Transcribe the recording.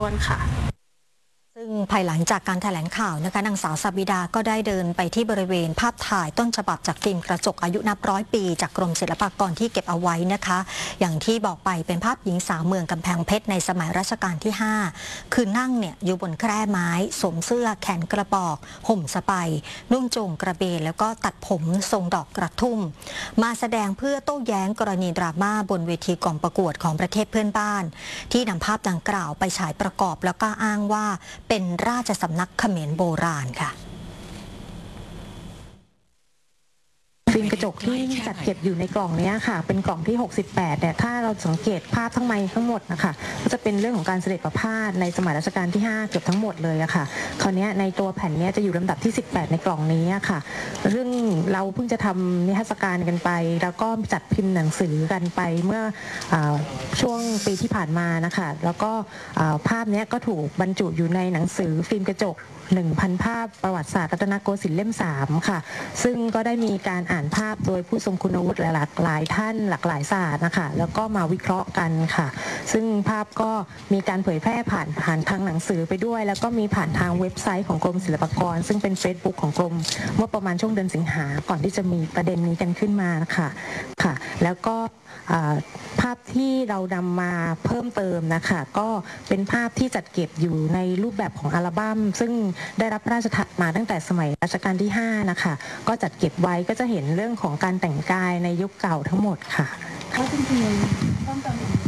ค่ะซึ่งภายหลังจากการแถลงข่าวนะคะนางสาวสบิดาก็ได้เดินไปที่บริเวณภาพถ่ายต้นฉบับจากฟิล์มกระจกอายุนับร้อยปีจากกรมศิลปากรที่เก็บเอาไว้นะคะอย่างที่บอกไปเป็นภาพหญิงสาวเมืองกำแพงเพชรในสมัยรัชกาลที่5คือนั่งเนี่ยอยู่บนแคร่ไม้สวมเสื้อแขนกระบอกห่มสบายนุ่งโจงกระเบนแล้วก็ตัดผมทรงดอกกระทุ่มมาแสดงเพื่อโต้แย้งกรณีดราม่าบนเวทีกองประกวดของประเทศเพื่อนบ้านที่นำภาพดังกล่าวไปฉายประกอบแล้วก็อ้างว่าเป็นราชสำนักเขมรโบราณค่ะฟิล์มกระจกที่จัดเก็บอยู่ในกล่องนี้ค่ะเป็นกล่องที่68เนี่ยถ้าเราสังเกตภาพทั้งไม้ทั้งหมดนะคะก็จะเป็นเรื่องของการเสด็จประพาสในสมัยรัชกาลที่5เกือบทั้งหมดเลยอะค่ะคราวนี้ในตัวแผ่นนี้จะอยู่ลำดับที่18ในกล่องนี้ค่ะเรื่องเราเพิ่งจะทำนิทรรศการกันไปแล้วก็จัดพิมพ์หนังสือกันไปเมื่อช่วงปีที่ผ่านมานะคะแล้วก็ภาพนี้ก็ถูกบรรจุอยู่ในหนังสือฟิล์มกระจก1,000 ภาพประวัติศาสตร์รัตนโกสินทร์เล่ม3ค่ะซึ่งก็ได้มีการอ่านภาพโดยผู้ทรงคุณวุฒิหลากหลายท่านหลากหลายศาสตร์นะคะแล้วก็มาวิเคราะห์กันค่ะซึ่งภาพก็มีการเผยแพร่ผ่านทางหนังสือไปด้วยแล้วก็มีผ่านทางเว็บไซต์ของกรมศิลปากรซึ่งเป็น Facebook ของกรมเมื่อประมาณช่วงเดือนสิงหาก่อนที่จะมีประเด็นนี้กันขึ้นมาค่ะแล้วก็ภาพที่เรานำมาเพิ่มเติมนะคะก็เป็นภาพที่จัดเก็บอยู่ในรูปแบบของอัลบั้มซึ่งได้รับพระราชทานมาตั้งแต่สมัยรัชกาลที่5นะคะก็จัดเก็บไว้ก็จะเห็นเรื่องของการแต่งกายในยุคเก่าทั้งหมดค่ะ